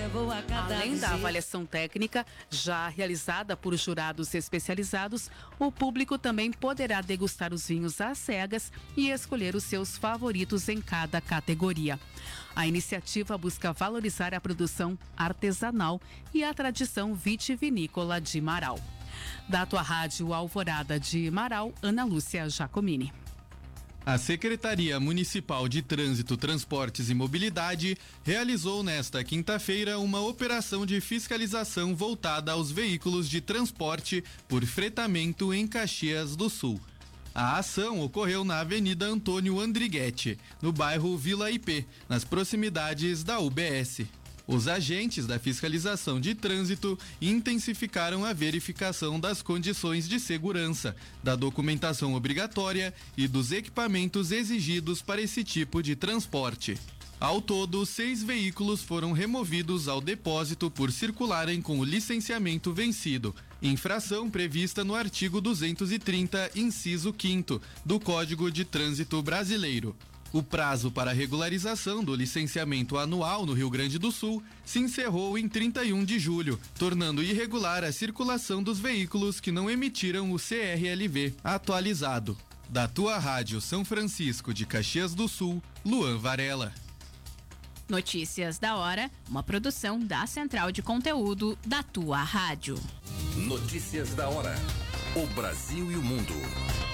vou a cada Além da dia. avaliação técnica, já realizada por jurados especializados, o público também poderá degustar os vinhos às cegas e escolher os seus favoritos em cada categoria. A iniciativa busca valorizar a produção artesanal e a tradição vitivinícola de Marau. Da Tua Rádio Alvorada de Marau, Ana Lúcia Giacomini. A Secretaria Municipal de Trânsito, Transportes e Mobilidade realizou nesta quinta-feira uma operação de fiscalização voltada aos veículos de transporte por fretamento em Caxias do Sul. A ação ocorreu na Avenida Antônio Andriguete, no bairro Vila IP, nas proximidades da UBS. Os agentes da fiscalização de trânsito intensificaram a verificação das condições de segurança, da documentação obrigatória e dos equipamentos exigidos para esse tipo de transporte. Ao todo, 6 veículos foram removidos ao depósito por circularem com o licenciamento vencido, infração prevista no artigo 230, inciso 5º, do Código de Trânsito Brasileiro. O prazo para a regularização do licenciamento anual no Rio Grande do Sul se encerrou em 31 de julho, tornando irregular a circulação dos veículos que não emitiram o CRLV atualizado. Da Tua Rádio São Francisco de Caxias do Sul, Luan Varela. Notícias da hora, uma produção da Central de Conteúdo da Tua Rádio. Notícias da hora. O Brasil e o mundo.